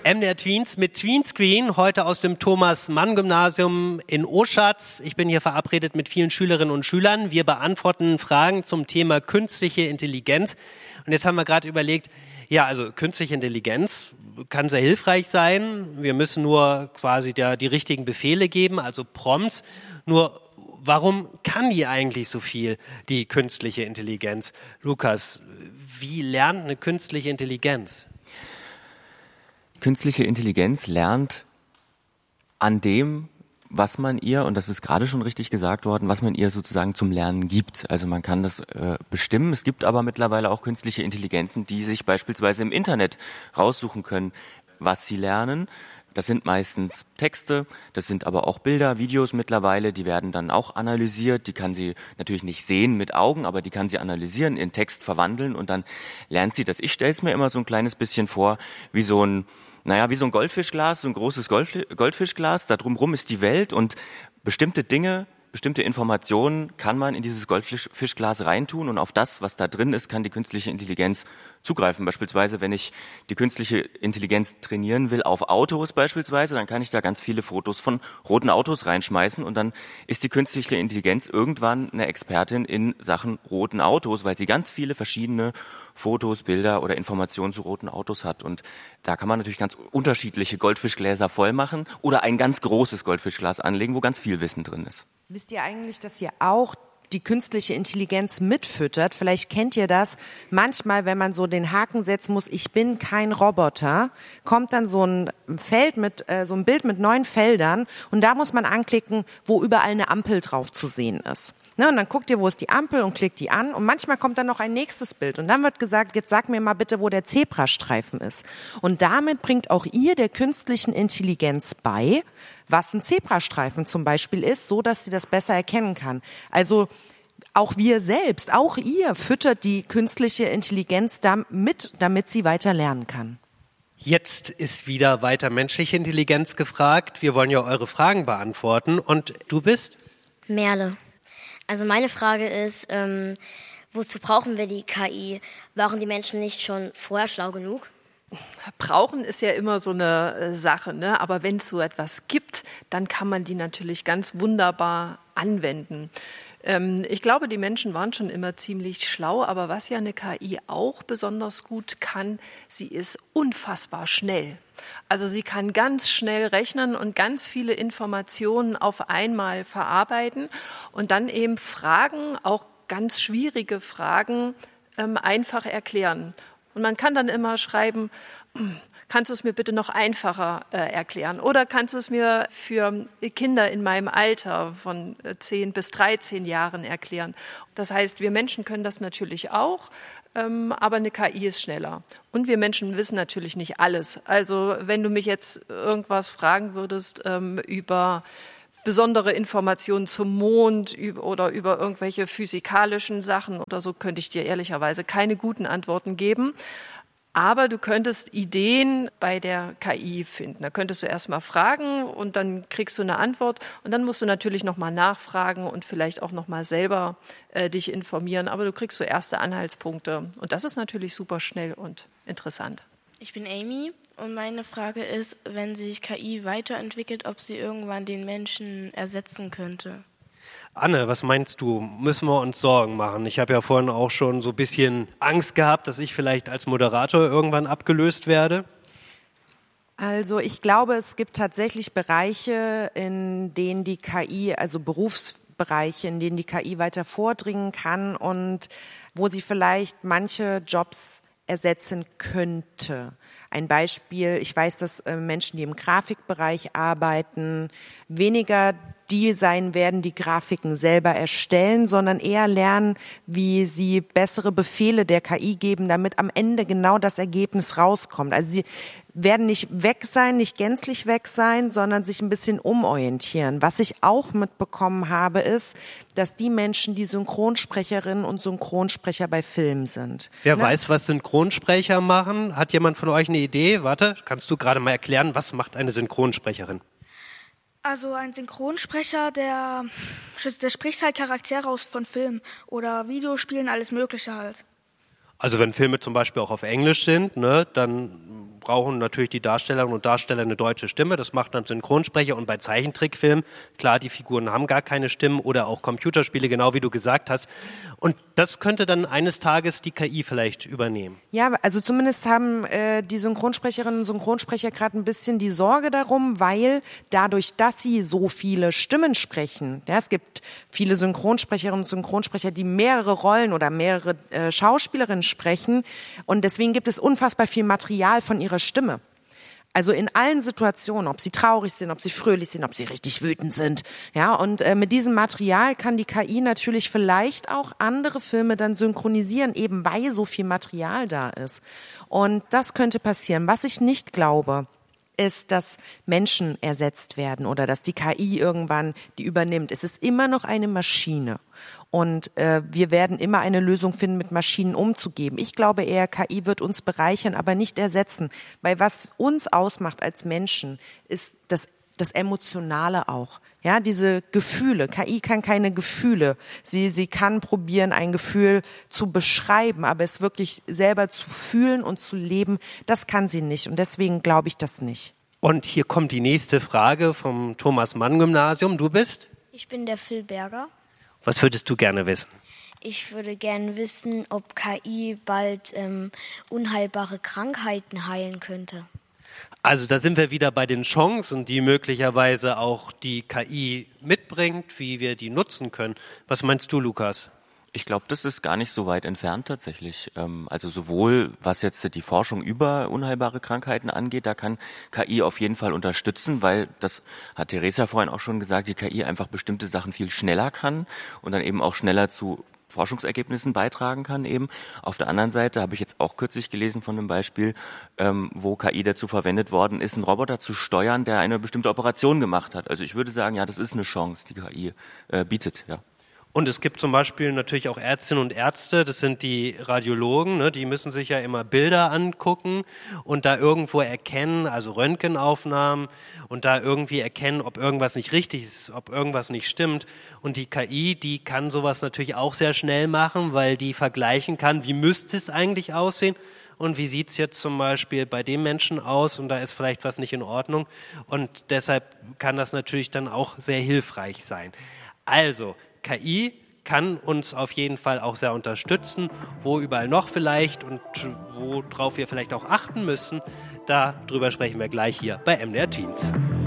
MDR Tweens mit Tweenscreen, heute aus dem Thomas-Mann-Gymnasium in Oschatz. Ich bin hier verabredet mit vielen Schülerinnen und Schülern. Wir beantworten Fragen zum Thema künstliche Intelligenz. Und jetzt haben wir gerade überlegt, ja, also künstliche Intelligenz kann sehr hilfreich sein. Wir müssen nur quasi die richtigen Befehle geben, also Prompts. Nur warum kann die eigentlich so viel, die künstliche Intelligenz? Lukas, wie lernt eine künstliche Intelligenz? Künstliche Intelligenz lernt an dem, was man ihr, und das ist gerade schon richtig gesagt worden, was man ihr sozusagen zum Lernen gibt. Also man kann das bestimmen. Es gibt aber mittlerweile auch künstliche Intelligenzen, die sich beispielsweise im Internet raussuchen können, was sie lernen. Das sind meistens Texte, das sind aber auch Bilder, Videos mittlerweile, die werden dann auch analysiert. Die kann sie natürlich nicht sehen mit Augen, aber die kann sie analysieren, in Text verwandeln und dann lernt sie das. Ich stelle es mir immer so ein kleines bisschen vor, wie so ein Goldfischglas, so ein großes Goldfischglas, da drumherum ist die Welt und bestimmte Dinge, bestimmte Informationen kann man in dieses Goldfischglas reintun und auf das, was da drin ist, kann die künstliche Intelligenz zugreifen. Beispielsweise, wenn ich die künstliche Intelligenz trainieren will auf Autos beispielsweise, dann kann ich da ganz viele Fotos von roten Autos reinschmeißen und dann ist die künstliche Intelligenz irgendwann eine Expertin in Sachen roten Autos, weil sie ganz viele verschiedene Fotos, Bilder oder Informationen zu roten Autos hat. Und da kann man natürlich ganz unterschiedliche Goldfischgläser voll machen oder ein ganz großes Goldfischglas anlegen, wo ganz viel Wissen drin ist. Wisst ihr eigentlich, dass ihr auch die künstliche Intelligenz mitfüttert? Vielleicht kennt ihr das. Manchmal, wenn man so den Haken setzen muss, ich bin kein Roboter, kommt dann so ein Bild mit 9 Feldern und da muss man anklicken, wo überall eine Ampel drauf zu sehen ist. Ne, und dann guckt ihr, wo ist die Ampel und klickt die an und manchmal kommt dann noch ein nächstes Bild und dann wird gesagt, jetzt sag mir mal bitte, wo der Zebrastreifen ist. Und damit bringt auch ihr der künstlichen Intelligenz bei, was ein Zebrastreifen zum Beispiel ist, so dass sie das besser erkennen kann. Also auch wir selbst, auch ihr füttert die künstliche Intelligenz damit sie weiter lernen kann. Jetzt ist wieder weiter menschliche Intelligenz gefragt. Wir wollen ja eure Fragen beantworten. Und du bist? Merle. Also meine Frage ist, wozu brauchen wir die KI? Waren die Menschen nicht schon vorher schlau genug? Brauchen ist ja immer so eine Sache, ne? Aber wenn es so etwas gibt, dann kann man die natürlich ganz wunderbar anwenden. Ich glaube, die Menschen waren schon immer ziemlich schlau, aber was ja eine KI auch besonders gut kann, sie ist unfassbar schnell. Also sie kann ganz schnell rechnen und ganz viele Informationen auf einmal verarbeiten und dann eben Fragen, auch ganz schwierige Fragen, einfach erklären. Und man kann dann immer schreiben, kannst du es mir bitte noch einfacher erklären? Oder kannst du es mir für Kinder in meinem Alter von 10 bis 13 Jahren erklären? Das heißt, wir Menschen können das natürlich auch, aber eine KI ist schneller. Und wir Menschen wissen natürlich nicht alles. Also wenn du mich jetzt irgendwas fragen würdest über besondere Informationen zum Mond oder über irgendwelche physikalischen Sachen oder so, könnte ich dir ehrlicherweise keine guten Antworten geben. Aber du könntest Ideen bei der KI finden. Da könntest du erst mal fragen und dann kriegst du eine Antwort. Und dann musst du natürlich noch mal nachfragen und vielleicht auch noch mal selber dich informieren. Aber du kriegst so erste Anhaltspunkte. Und das ist natürlich super schnell und interessant. Ich bin Amy und meine Frage ist, wenn sich KI weiterentwickelt, ob sie irgendwann den Menschen ersetzen könnte. Anne, was meinst du? Müssen wir uns Sorgen machen? Ich habe ja vorhin auch schon so ein bisschen Angst gehabt, dass ich vielleicht als Moderator irgendwann abgelöst werde. Also ich glaube, es gibt tatsächlich Bereiche, in denen die KI, also Berufsbereiche, in denen die KI weiter vordringen kann und wo sie vielleicht manche Jobs ersetzen könnte. Ein Beispiel, ich weiß, dass Menschen, die im Grafikbereich arbeiten, weniger die sein werden, die Grafiken selber erstellen, sondern eher lernen, wie sie bessere Befehle der KI geben, damit am Ende genau das Ergebnis rauskommt. Also sie werden nicht weg sein, nicht gänzlich weg sein, sondern sich ein bisschen umorientieren. Was ich auch mitbekommen habe, ist, dass die Menschen, die Synchronsprecherinnen und Synchronsprecher bei Filmen sind. Wer weiß, was Synchronsprecher machen? Hat jemand von euch eine Idee? Warte, kannst du gerade mal erklären, was macht eine Synchronsprecherin? Also ein Synchronsprecher, der spricht halt Charaktere aus von Filmen oder Videospielen, alles Mögliche halt. Also wenn Filme zum Beispiel auch auf Englisch sind, ne, dann brauchen natürlich die Darstellerinnen und Darsteller eine deutsche Stimme. Das macht dann Synchronsprecher. Und bei Zeichentrickfilmen, klar, die Figuren haben gar keine Stimmen oder auch Computerspiele, genau wie du gesagt hast. Und das könnte dann eines Tages die KI vielleicht übernehmen. Ja, also zumindest haben die Synchronsprecherinnen und Synchronsprecher gerade ein bisschen die Sorge darum, weil dadurch, dass sie so viele Stimmen sprechen, ja, es gibt viele Synchronsprecherinnen und Synchronsprecher, die mehrere Rollen oder mehrere Schauspielerinnen sprechen, und deswegen gibt es unfassbar viel Material von ihrer Stimme. Also in allen Situationen, ob sie traurig sind, ob sie fröhlich sind, ob sie richtig wütend sind. Ja, und mit diesem Material kann die KI natürlich vielleicht auch andere Filme dann synchronisieren, eben weil so viel Material da ist. Und das könnte passieren. Was ich nicht glaube, ist, dass Menschen ersetzt werden oder dass die KI irgendwann die übernimmt. Es ist immer noch eine Maschine. Und wir werden immer eine Lösung finden, mit Maschinen umzugehen. Ich glaube eher, KI wird uns bereichern, aber nicht ersetzen. Weil was uns ausmacht als Menschen, ist das Emotionale auch. Ja, diese Gefühle. KI kann keine Gefühle. Sie kann probieren, ein Gefühl zu beschreiben, aber es wirklich selber zu fühlen und zu leben, das kann sie nicht. Und deswegen glaube ich das nicht. Und hier kommt die nächste Frage vom Thomas-Mann-Gymnasium. Du bist? Ich bin der Phil Berger. Was würdest du gerne wissen? Ich würde gerne wissen, ob KI bald unheilbare Krankheiten heilen könnte. Also da sind wir wieder bei den Chancen, die möglicherweise auch die KI mitbringt, wie wir die nutzen können. Was meinst du, Lukas? Ich glaube, das ist gar nicht so weit entfernt tatsächlich. Also sowohl was jetzt die Forschung über unheilbare Krankheiten angeht, da kann KI auf jeden Fall unterstützen, weil, das hat Theresa vorhin auch schon gesagt, die KI einfach bestimmte Sachen viel schneller kann und dann eben auch schneller zu Forschungsergebnissen beitragen kann eben. Auf der anderen Seite habe ich jetzt auch kürzlich gelesen von einem Beispiel, wo KI dazu verwendet worden ist, einen Roboter zu steuern, der eine bestimmte Operation gemacht hat. Also ich würde sagen, ja, das ist eine Chance, die KI bietet, ja. Und es gibt zum Beispiel natürlich auch Ärztinnen und Ärzte, das sind die Radiologen, ne, die müssen sich ja immer Bilder angucken und da irgendwo erkennen, also Röntgenaufnahmen, und da irgendwie erkennen, ob irgendwas nicht richtig ist, ob irgendwas nicht stimmt. Und die KI, die kann sowas natürlich auch sehr schnell machen, weil die vergleichen kann, wie müsste es eigentlich aussehen und wie sieht es jetzt zum Beispiel bei dem Menschen aus und da ist vielleicht was nicht in Ordnung. Und deshalb kann das natürlich dann auch sehr hilfreich sein. Also, KI kann uns auf jeden Fall auch sehr unterstützen, wo überall noch vielleicht und worauf wir vielleicht auch achten müssen, darüber sprechen wir gleich hier bei MDR Teens.